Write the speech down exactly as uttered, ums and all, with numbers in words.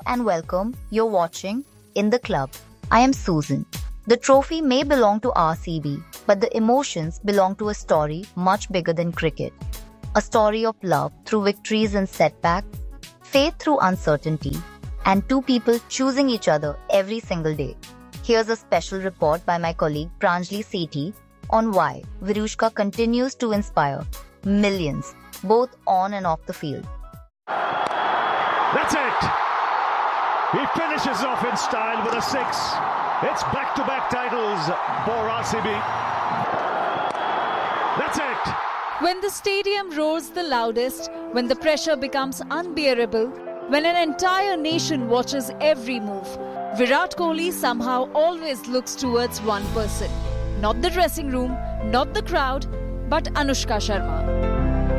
and welcome. You're watching In the Club. I am Susan. The trophy may belong to R C B, but the emotions belong to a story much bigger than cricket. A story of love through victories and setbacks, faith through uncertainty, and two people choosing each other every single day. Here's a special report by my colleague Pranjali Sethi on why Virushka continues to inspire millions, both on and off the field. That's it! He finishes off in style with a six. It's back-to-back titles for R C B. That's it! When the stadium roars the loudest, when the pressure becomes unbearable, when an entire nation watches every move, Virat Kohli somehow always looks towards one person. Not the dressing room, not the crowd, but Anushka Sharma.